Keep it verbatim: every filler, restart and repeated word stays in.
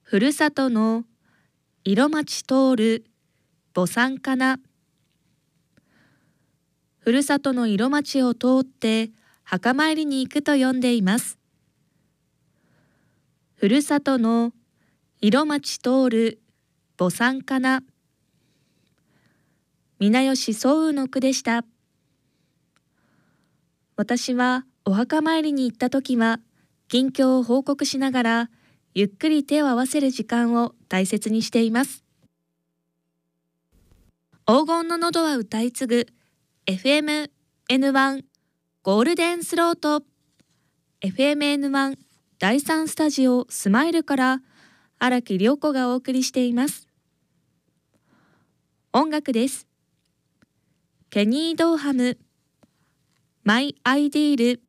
ふるさとの色町通る墓参かな。ふるさとの色町を通って墓参りに行くと読んでいます。ふるさとの色町通る墓参かな。皆吉宗雨の句でした。私はお墓参りに行った時は近況を報告しながらゆっくり手を合わせる時間を大切にしています。黄金の喉は歌い継ぐ エフエムエヌワン ゴールデンスロート エフエムエヌワン だいさんスタジオスマイルから荒木涼子がお送りしています。音楽です。ケニー・ドーハムマイ・アイディール。